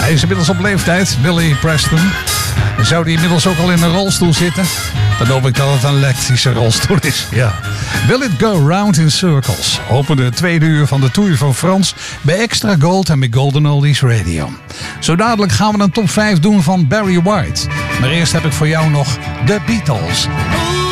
Hij is inmiddels op leeftijd, Billy Preston. Zou hij inmiddels ook al in een rolstoel zitten? Dan hoop ik dat het een elektrische rolstoel is, ja. Will It Go Round in Circles opende het tweede uur van de Tour van Frans bij Extra Gold en bij Golden Oldies Radio. Zo dadelijk gaan we een top 5 doen van Barry White. Maar eerst heb ik voor jou nog The Beatles.